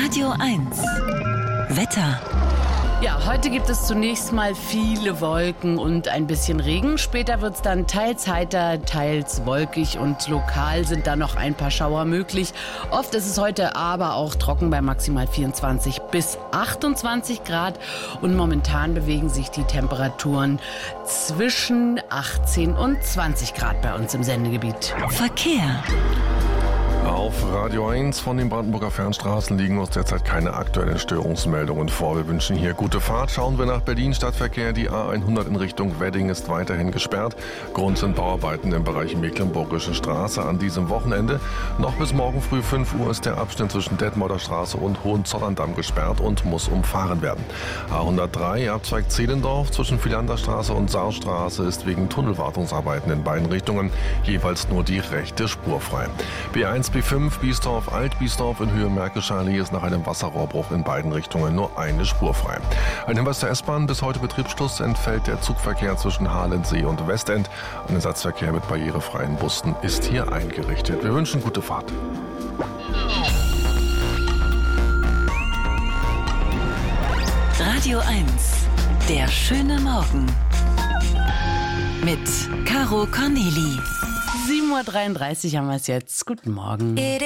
Radio 1 Wetter. Ja, heute gibt es zunächst mal viele Wolken und ein bisschen Regen. Später wird es dann teils heiter, teils wolkig und lokal sind da noch ein paar Schauer möglich. Oft ist es heute aber auch trocken bei maximal 24 bis 28 Grad. Und momentan bewegen sich die Temperaturen zwischen 18 und 20 Grad bei uns im Sendegebiet. Verkehr. Auf Radio 1 von den Brandenburger Fernstraßen liegen uns derzeit keine aktuellen Störungsmeldungen vor. Wir wünschen hier gute Fahrt. Schauen wir nach Berlin. Stadtverkehr. Die A100 in Richtung Wedding ist weiterhin gesperrt. Grund sind Bauarbeiten im Bereich Mecklenburgische Straße an diesem Wochenende. Noch bis morgen früh 5 Uhr ist der Abschnitt zwischen Detmolder Straße und Hohenzollern-Damm gesperrt und muss umfahren werden. A103 Abzweig Zehlendorf zwischen Philanderstraße und Saarstraße ist wegen Tunnelwartungsarbeiten in beiden Richtungen jeweils nur die rechte Spur frei. B1 B5 Biesdorf-Alt-Biesdorf in Höhe Märkische-Allee ist nach einem Wasserrohrbruch in beiden Richtungen nur eine Spur frei. Ein Hinweis der S-Bahn: bis heute Betriebsschluss entfällt der Zugverkehr zwischen Halensee und Westend. Ein Ersatzverkehr mit barrierefreien Bussen ist hier eingerichtet. Wir wünschen gute Fahrt. Radio 1, der schöne Morgen. Mit Caro Corneli. 7.33 Uhr haben wir es jetzt. Guten Morgen.